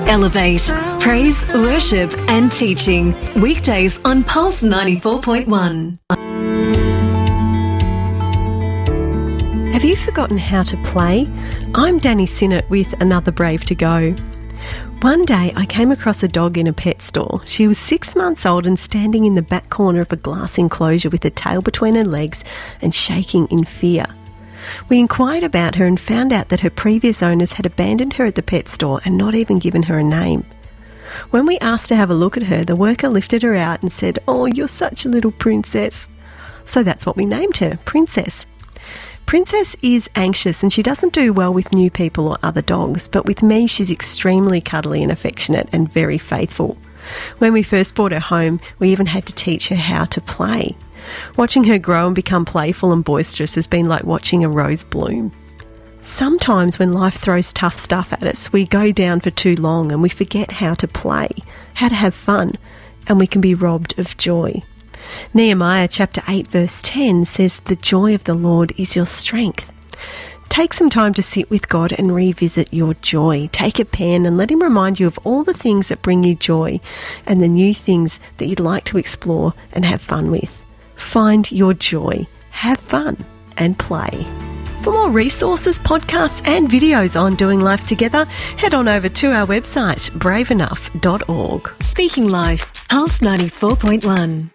Elevate. Praise, worship and teaching. Weekdays on Pulse 94.1. Have you forgotten how to play? I'm Danny Sinnott with Another Brave to Go. One day I came across a dog in a pet store. She was 6 months old and standing in the back corner of a glass enclosure with her tail between her legs and shaking in fear. We inquired about her and found out that her previous owners had abandoned her at the pet store and not even given her a name. When we asked to have a look at her, the worker lifted her out and said, "Oh, you're such a little princess." So that's what we named her, Princess. Princess is anxious and she doesn't do well with new people or other dogs, but with me she's extremely cuddly and affectionate and very faithful. When we first brought her home, we even had to teach her how to play. Watching her grow and become playful and boisterous has been like watching a rose bloom. Sometimes when life throws tough stuff at us, we go down for too long and we forget how to play, how to have fun, and we can be robbed of joy. Nehemiah chapter 8 verse 10 says, "The joy of the Lord is your strength." Take some time to sit with God and revisit your joy. Take a pen and let Him remind you of all the things that bring you joy and the new things that you'd like to explore and have fun with. Find your joy, have fun and play. For more resources, podcasts and videos on doing life together, head on over to our website, braveenough.org. Speaking Life, Pulse 94.1.